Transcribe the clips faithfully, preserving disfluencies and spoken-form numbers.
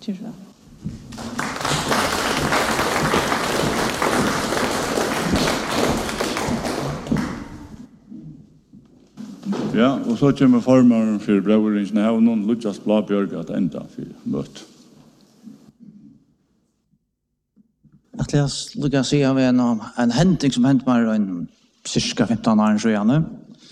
Kyrra. Ja, og så kommer formaren for brødringen her, og noen Lukas Blabjørg at enda for møte. Jag lukar se av en, en händning som hänt mig en cirka femton år sedan.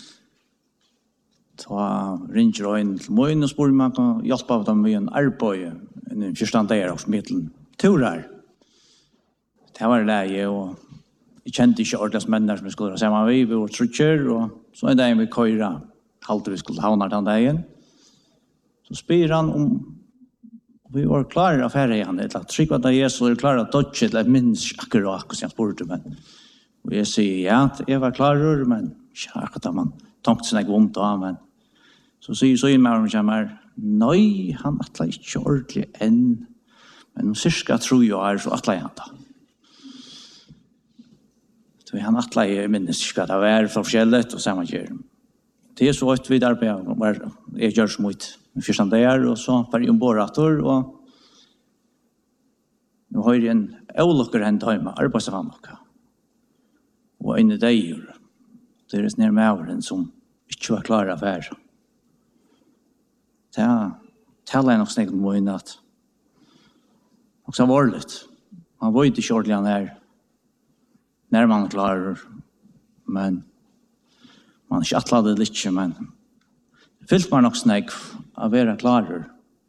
Så ringer jag in till mig och spår man kan hjälpa dem med en arbete i första där också mitten turar. Det var läge och jag kände inte ordentligt människor som skulle säga vi vi var trutcher och så är det vi köra halt vi skulle havna den dagen. Så spyr han om vi var klara av här igen det att trycka att Jesus är klar att touch det minns akkurat hur jag spurte men och jag säger ja att jag var klar men jag att man tänkte sig ont då men så säger så i mig kommer nej han attlar inte ordentligt än men cirka tror jag är så attlar han då så han attlar jag minns ska det vara för skället och samma gör det är så att vi där på var jag gör så mycket första där och så för en borator och nu har jag en olyckor hänt hemma arbetsvann och och in i det gör det är snär med som inte var klara affär ja tala en och snägt med natt och så var det man var inte shortligen där när man klarar men man schattlade lite men fyllt man nog snägg av vara klarer.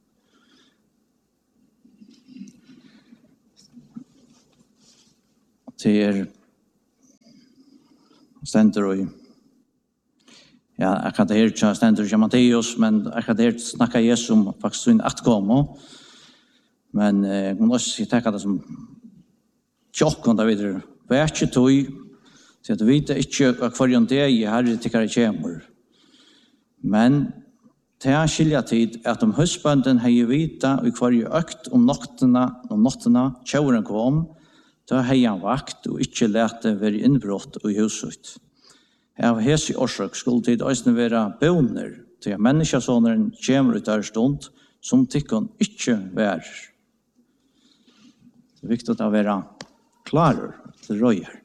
Det är ständer i ja, jag kan det här ständer i Matteus, men jag kan det här snacka Jesus om faktiskt en att komma. Men jag eh, måste tänka det som tjock och där vidare. Värst är tog så att vi inte vad kvarjon det är här det tycker jag kommer. Men det är skilja tid att om husbanden har ju vita och kvar ju ökt om nokterna om nokterna tjauren kom då har han vakt och inte läte vara inbrott i huset. Av hesi orsak skulle tid ösne vara boner till att människasonaren kommer ut där stund som tycker inte vär. Det är viktigt att vara klar till röjer.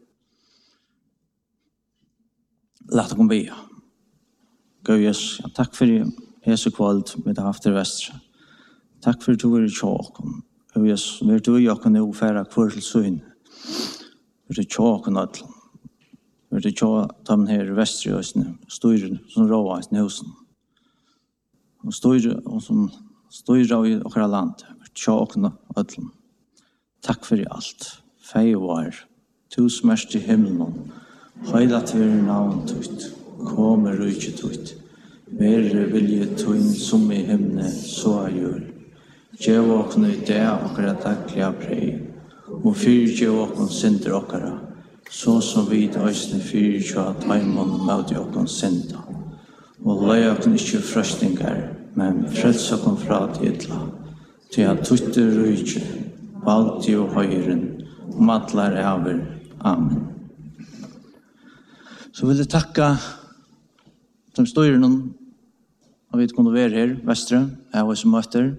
Låt oss be. Gå Jesus, tack för Jesu kvald med det haft i västra. Tack för att du är tjåken. Och Jesus, när du och jag kan ofära kvar till syn. För det tjåken att för det tjåken här i västra just nu. Stor som råa i husen. Och stor och som stor i våra land. För tjåken att tack för allt. Fej var. Du smärst i himlen. Höjda till namn tutt. Kommer rujt ut. Mer vilje tun som i himne så gör. Gev okna i det okra dagliga prej. Och fyr gev okna synder okra. Så som vi döjsne fyr tja taimon mauti okna synda. Och lei okna ikke fröstingar. Men frels okna fra tidla. Till att tutte rujt. Valti och höjren. Om atlar över. Amen. Så vill jag tacka som står i någon av vi kunde vara här, västra, jag var som möter.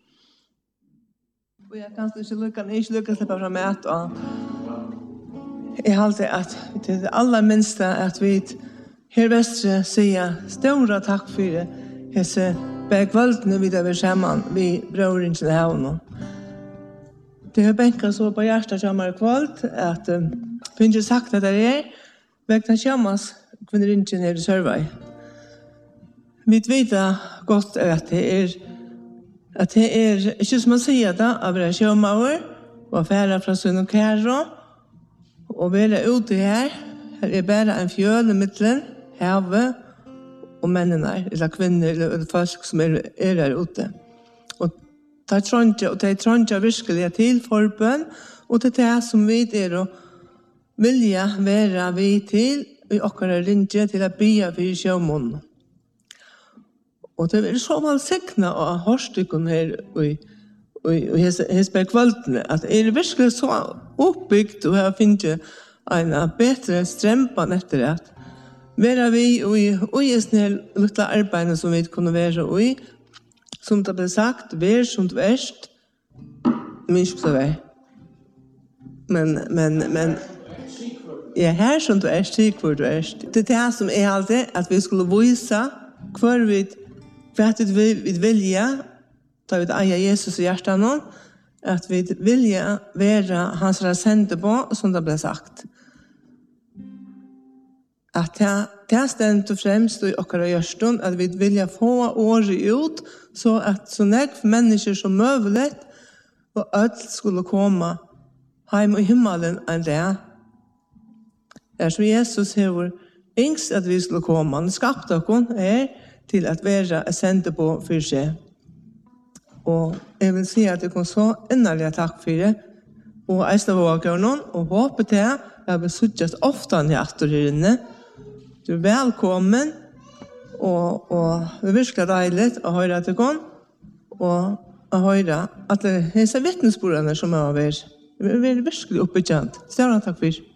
Och jag kan inte lyckas, inte lyckas släppa fram mat. Och jag har alltid att det är det allra minsta att vi här västra säger stora tack för det. Jag ser bägvölden vid över samman vid bröringen till havnen. Det har bänkat så på hjärtat som har kvalt att vi inte sagt att det är vägna skammas kvinnor inte ner i Sörvaj. Vi vet gott att det är att det är inte som man säger det av våra sjömauer och färra från Sund och Kärro och vara ute här. Här är bara en fjöl i mitten, havet och männen eller kvinnor eller folk som är, är där ute. Och det tror inte och det tror inte virkelig till förbön och det är det som vi är och vilja vara vi till i åkara rinje till att bya för sjömån. Och det är så väl säkna och hörstycken här i och Hesberg kvällen att det är verkligen så uppbyggt och jag finner en bättre strämpan efter det. Vara vi och i snäll lilla arbeten som vi kunde vara i som det blev sagt, vär som värst, minst så väl. Men men men ja, här som du är stig för du är. Det är det som är alltid att vi skulle visa kvar vid vad vi vill vilja ta vid aja Jesus i hjärtan någon att vi vilja vara hans resende på som det blev sagt. Att det det ständer främst i okra hjärtan att vi vilja få året ut så att så näg människor som möjligt och allt skulle komma hem i himmelen en dag. Er som Jesus har yngst at vi skulle komme. Han skapte oss er til at være sendte på for seg. Og jeg vil si at jeg kom så innerlig takk for det. Og jeg skal våge noen og håpe til at jeg vil suttes ofte i atter her inne. Du er velkommen og, og det er virkelig deilig å høre at det kom. Og å høre at det er disse vittnesbordene som er over. Det er virkelig oppbyggjent. Større takk for det.